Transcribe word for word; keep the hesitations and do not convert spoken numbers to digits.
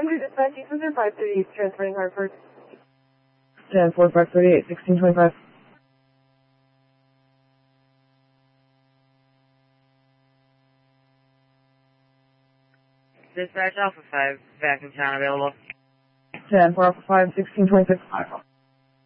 Under dispatch, East Windsor five thirty-eight, transferring Hartford. ten four five thirty-eight, sixteen twenty-five. Dispatch Alpha five, back in town available. ten four Alpha five, sixteen twenty-six.